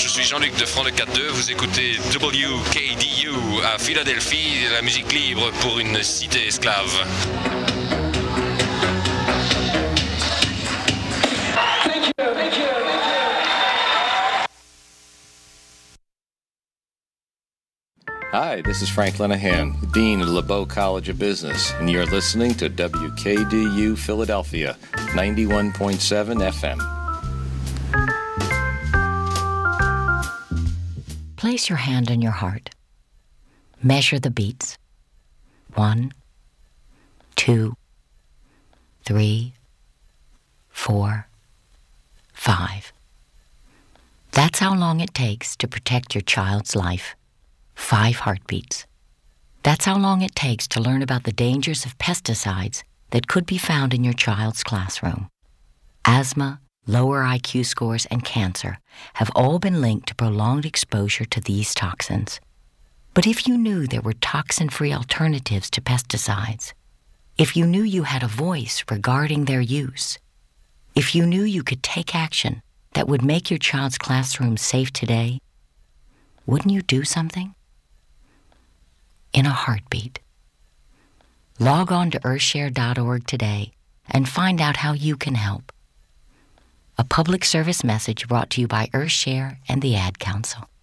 je suis Jean-Luc Defranc de 4-2. Vous écoutez WKDU à Philadelphie, la musique libre pour une cité esclave. Thank you, thank you. Hi, this is Frank Lenahan, Dean of LeBeau College of Business, and you're listening to WKDU Philadelphia, 91.7 FM. Place your hand on your heart. Measure the beats. 1, 2, 3, 4, 5. That's how long it takes to protect your child's life. 5 heartbeats. That's how long it takes to learn about the dangers of pesticides that could be found in your child's classroom. Asthma, lower IQ scores, and cancer have all been linked to prolonged exposure to these toxins. But if you knew there were toxin-free alternatives to pesticides, if you knew you had a voice regarding their use, if you knew you could take action that would make your child's classroom safe today, wouldn't you do something? In a heartbeat. Log on to earthshare.org today and find out how you can help. A public service message brought to you by Earthshare and the Ad Council.